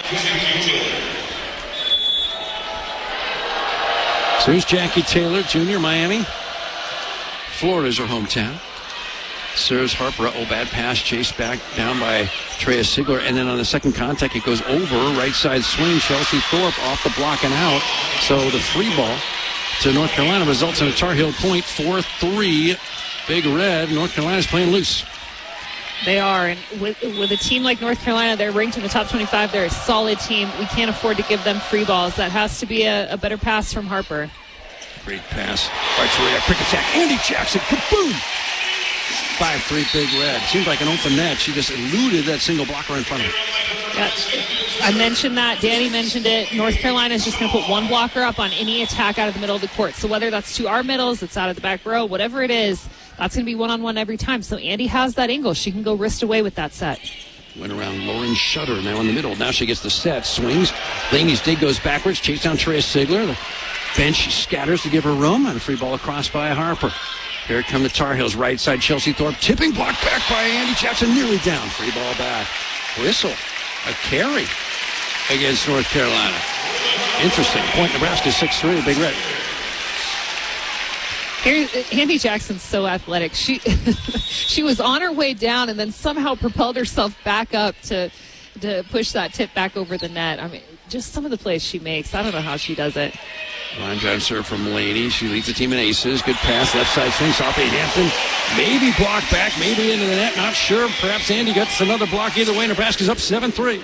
So here's Jackie Taylor, Jr., Miami. Florida's her hometown. Serves Harper. Bad pass. Chased back down by Trea Sigler. And then on the second contact, it goes over. Right side swing. Chelsea Thorpe off the block and out. So the free ball to North Carolina results in a Tar Heel point. 4-3. Big Red. North Carolina's playing loose. They are. And with a team like North Carolina, they're ranked in the top 25. They're a solid team. We can't afford to give them free balls. That has to be a better pass from Harper. Great pass. Right to a quick attack. Andy Jackson. Kaboom! 5-3 Big Red. Seems like an open net. She just eluded that single blocker in front of her. Yeah, I mentioned that. Danny mentioned it. North Carolina is just going to put one blocker up on any attack out of the middle of the court. So whether that's to our middles, it's out of the back row, whatever it is, that's going to be one-on-one every time. So Andy has that angle. She can go wrist away with that set. Went around Lauren Shutter now in the middle. Now she gets the set. Swings. Laney's dig goes backwards. Chase down Trea Sigler. The bench scatters to give her room. And a free ball across by Harper. Here come the Tar Heels. Right side, Chelsea Thorpe. Tipping block back by Andy Jackson. Nearly down. Free ball back. Whistle. A carry against North Carolina. Interesting. Point Nebraska 6-3. Big Red. Andy Jackson's so athletic. She was on her way down and then somehow propelled herself back up to push that tip back over the net. I mean, just some of the plays she makes. I don't know how she does it. Line drive serve from Laney. She leads the team in aces. Good pass. Left side swing. Sophie Hampton. Maybe blocked back. Maybe into the net. Not sure. Perhaps Andy gets another block. Either way, Nebraska's up 7-3.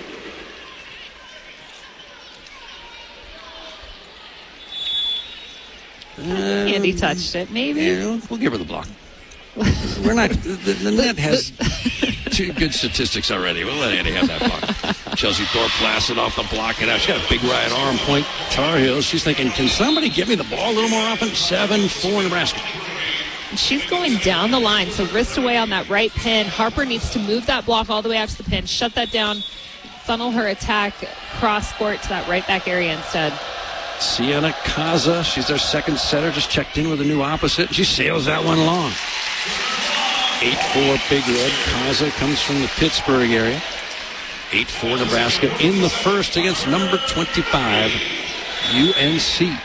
Andy touched it. Maybe. Yeah, we'll give her the block. We're not. The net has two good statistics already. We'll let Andy have that block. Chelsea Thorpe blasted off the block and out. She got a big right arm. Point Tar Heels. She's thinking, can somebody give me the ball a little more often? 7-4 Nebraska. She's going down the line, so wrist away on that right pin. Harper needs to move that block all the way out to the pin, shut that down, funnel her attack cross court to that right back area instead. Sienna Kaza, she's their second setter, just checked in with a new opposite. She sails that one long. 8-4 Big Red. Kaza comes from the Pittsburgh area. 8-4 Nebraska in the first against number 25, UNC.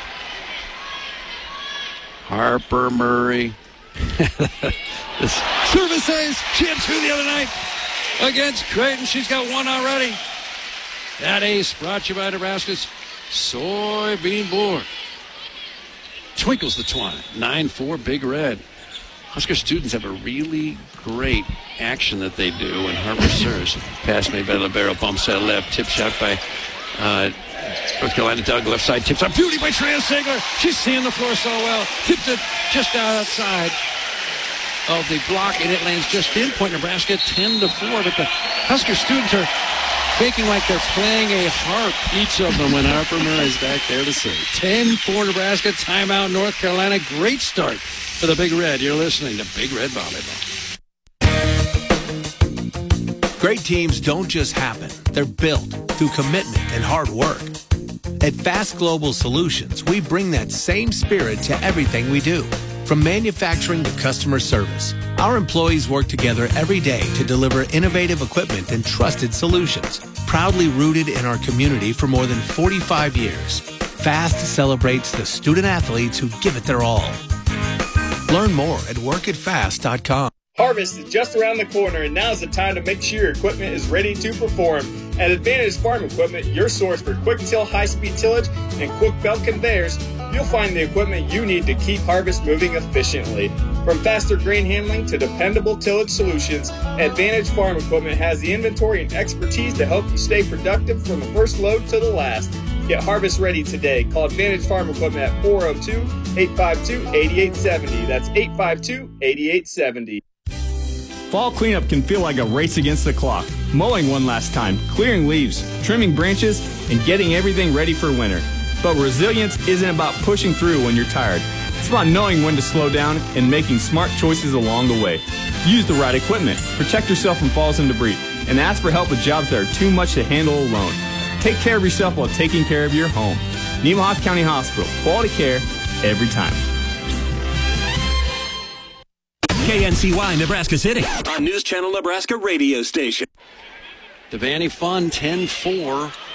Harper Murray. This service ace. She had two the other night against Creighton. She's got one already. That ace brought to you by Nebraska's Soybean Board. Twinkles the twine. 9-4 Big Red. Husker students have a really great action that they do when Harper serves. Pass made by Libero, bumps that left, tip shot by North Carolina. Doug left side, tips on beauty by Trea Sigler. She's seeing the floor so well. Tips it just outside of the block, and it lands just in. Point Nebraska 10-4, but the Husker students are faking like they're playing a harp, each of them, when Harper Murray's back there to serve. 10-4 Nebraska, timeout North Carolina. Great start for the Big Red. You're listening to Big Red Volleyball. Great teams don't just happen. They're built through commitment and hard work. At Fast Global Solutions, we bring that same spirit to everything we do. From manufacturing to customer service, our employees work together every day to deliver innovative equipment and trusted solutions. Proudly rooted in our community for more than 45 years, Fast celebrates the student athletes who give it their all. Learn more at workatfast.com. Harvest is just around the corner, and now's the time to make sure your equipment is ready to perform. At Advantage Farm Equipment, your source for quick till, high-speed tillage, and quick belt conveyors, you'll find the equipment you need to keep harvest moving efficiently. From faster grain handling to dependable tillage solutions, Advantage Farm Equipment has the inventory and expertise to help you stay productive from the first load to the last. Get harvest ready today. Call Advantage Farm Equipment at 402-852-8870. That's 852-8870. Fall cleanup can feel like a race against the clock. Mowing one last time, clearing leaves, trimming branches, and getting everything ready for winter. But resilience isn't about pushing through when you're tired. It's about knowing when to slow down and making smart choices along the way. Use the right equipment, protect yourself from falls and debris, and ask for help with jobs that are too much to handle alone. Take care of yourself while taking care of your home. Nemaha County Hospital. Quality care every time. KNCY Nebraska City on News Channel Nebraska radio station. Devaney Fun 10-4